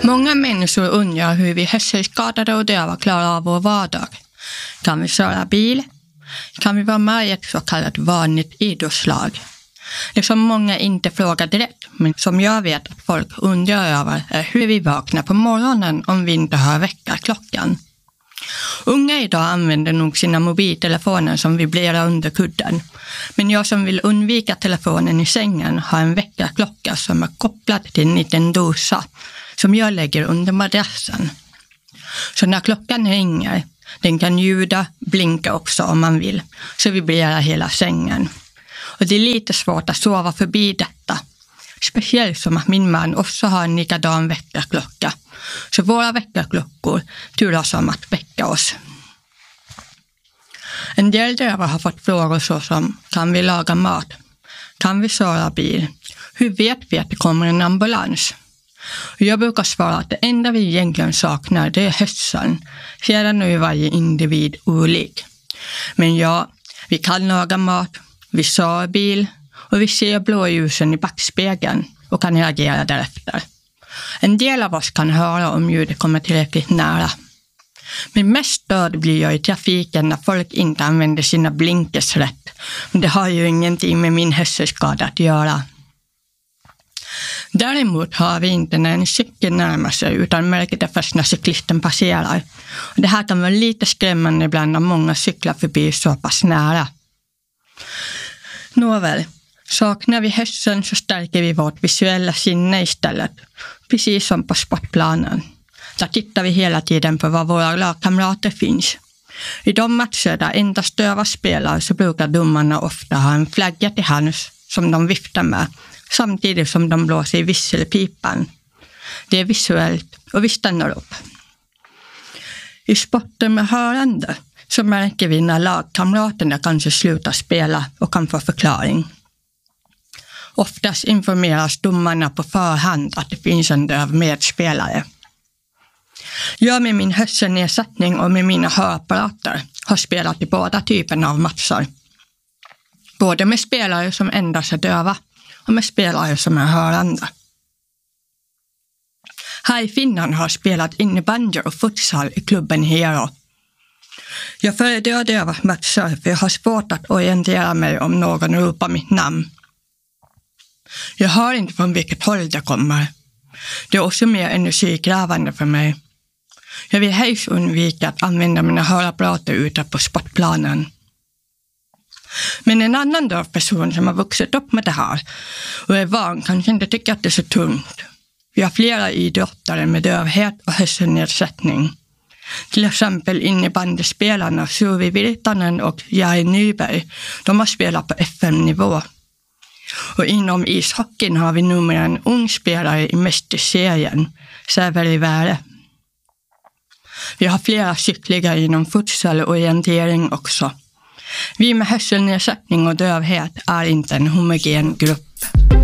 Många människor undrar hur vi hörselskadade och döva klarar av vår vardag. Kan vi köra bil? Kan vi vara med i ett så kallat vanligt idrottslag? Det som många inte frågar direkt, men som jag vet att folk undrar över, är hur vi vaknar på morgonen om vi inte hör väckarklockan. Unga idag använder nog sina mobiltelefoner som vibrerar under kudden. Men jag som vill undvika telefonen i sängen har en väckarklocka som är kopplad till en liten dosa som jag lägger under madrassen. Så när klockan ringer, den kan ljuda, blinka också om man vill, så vibrerar hela sängen. Och det är lite svårt att sova förbi detta. Speciellt som att min man också har en likadan väckarklocka. Så våra väckarklockor turas om att väcka oss. En del döva har fått frågor såsom: kan vi laga mat? Kan vi köra bil? Hur vet vi att det kommer en ambulans? Och jag brukar svara att det enda vi egentligen saknar, det är hörseln. Sedan är varje individ olik. Men ja, vi kan laga mat, vi kör bil och vi ser blåljusen i backspegeln och kan reagera därefter. En del av oss kan höra om ljudet kommer tillräckligt nära. Men mest störd blir jag i trafiken när folk inte använder sina blinkers rätt. Men det har ju ingenting med min hörselskada att göra. Däremot har vi inte när en cykel närmar sig, utan märker det först när cyklisten passerar. Och det här kan vara lite skrämmande ibland när många cyklar förbi så pass nära. Nåväl, saknar vi hörseln så stärker vi vårt visuella sinne istället. Precis som på sportplanen. Där tittar vi hela tiden på var våra lagkamrater finns. I de matcher där endast döva spelar så brukar domarna ofta ha en flagga till hands som de viftar med, samtidigt som de blåser i visselpipan. Det är visuellt och vi stannar upp. I sporten med hörande så märker vi när lagkamraterna kanske slutar spela och kan få förklaring. Oftast informeras domarna på förhand att det finns en döv medspelare. Jag med min hörselnedsättning och med mina hörapparater har spelat i båda typerna av matcher. Både med spelare som endast är döva och med spelare som är hörande. Här i Finland har jag spelat innebandy och futsal i klubben Hero. Jag föredrar döva matcher för jag har svårt att orientera mig om någon ropar mitt namn. Jag hör inte från vilket håll det kommer. Det är också mer energikrävande för mig. Jag vill helst undvika att använda mina hörapparater ute på sportplanen. Men en annan döv person som har vuxit upp med det här och är van kanske inte tycker att det är så tungt. Vi har flera idrottare med dövhet och hörselnedsättning. Till exempel innebandyspelarna Suvi Virtanen och Jari Nyberg. De har spelat på FM-nivå. Och inom ishockeyn har vi numera en ung spelare i mästerserien, Säveri Värre. Vi har flera cykliga inom futsal och orientering också. Vi med hörselnedsättning och dövhet är inte en homogen grupp.